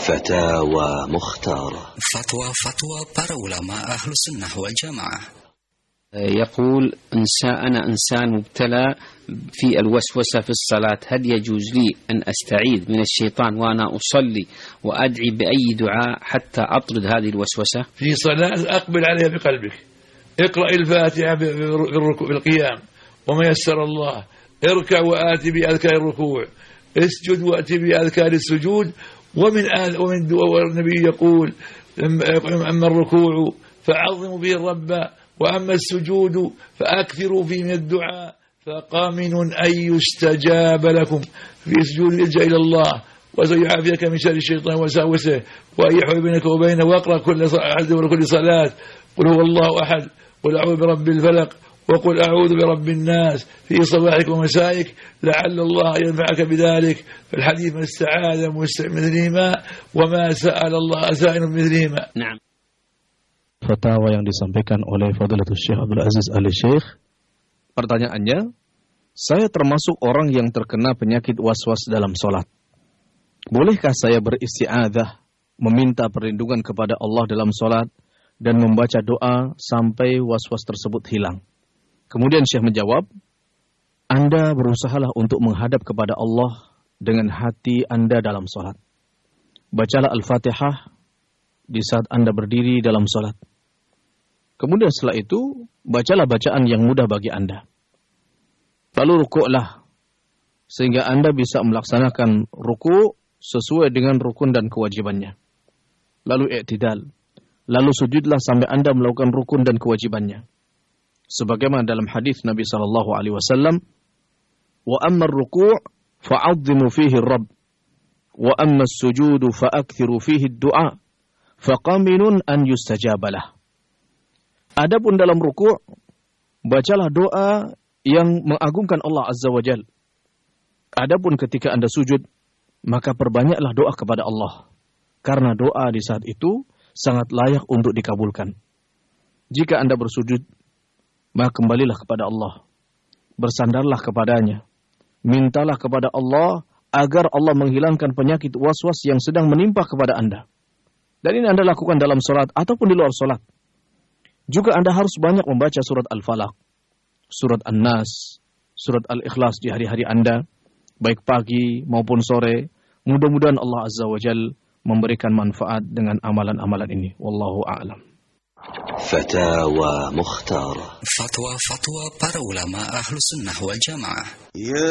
فتاوى مختارة. فتوى para ulama أهل السنة والجماعة. يقول أنا إنسان مبتلى في الوسوسة في الصلاة، هل يجوز لي أن أستعيذ من الشيطان وأنا أصلي وأدعي بأي دعاء حتى أطرد هذه الوسوسة؟ في صلاة أقبل عليها بقلبك، اقرأ الفاتحة بالقيام وما يسر الله، اركع وآتي بأذكار الركوع، اسجد وآتي بأذكار السجود. ومن النبي يقول أما الركوع فعظموا به الرب، وأما السجود فأكثروا فيه من الدعاء، فقامن أن يستجاب لكم. في سجود يلجأ إلى الله وسيعافيك من شر الشيطان وساوسه وأن يحول بينك وبينه. واقرأ كل صلاة قل هو الله أحد، قل أعوذ برب الفلق، وقل أعوذ برب الناس في صباحك ومسائك لعل الله ينفعك بذلك. فالحديث من استعاذ مثلهما وما سأل الله سائل مثلهما. نعم. Fatwa yang disampaikan oleh Fadilatul Syekh Abdul Aziz Al-Syekh. Pertanyaannya, saya termasuk orang yang terkena penyakit waswas dalam sholat. Bolehkah saya beristi'adzah, meminta perlindungan kepada Allah dalam sholat, dan membaca doa sampai waswas tersebut hilang? Kemudian Syekh menjawab, Anda berusahalah untuk menghadap kepada Allah dengan hati Anda dalam sholat. Bacalah Al-Fatihah di saat Anda berdiri dalam sholat. Kemudian setelah itu, bacalah bacaan yang mudah bagi Anda. Lalu rukuklah, sehingga Anda bisa melaksanakan rukuk sesuai dengan rukun dan kewajibannya. Lalu i'tidal, lalu sujudlah sampai Anda melakukan rukun dan kewajibannya. Sebagaimana dalam hadis Nabi SAW, wa amma ar-ruku' fa'azzimu fihi ar-rabb, wa amma as-sujudu fa'akthiru fihi ad-du'a, faqaminun an yustajabalah. Adapun dalam ruku', bacalah doa yang mengagungkan Allah Azza wa Jalla. Adapun ketika Anda sujud, maka perbanyaklah doa kepada Allah, karena doa di saat itu sangat layak untuk dikabulkan. Jika Anda bersujud, maka kembalilah kepada Allah, bersandarlah kepadanya, mintalah kepada Allah agar Allah menghilangkan penyakit waswas yang sedang menimpa kepada Anda. Dan ini Anda lakukan dalam sholat ataupun di luar sholat. Juga Anda harus banyak membaca surat Al-Falaq, surat An-Nas, surat Al-Ikhlas di hari-hari Anda, baik pagi maupun sore. Mudah-mudahan Allah Azza wa Jal memberikan manfaat dengan amalan-amalan ini. Wallahu a'lam. فتاوى مختارة. فتوى para ulama أهل السنة والجماعة.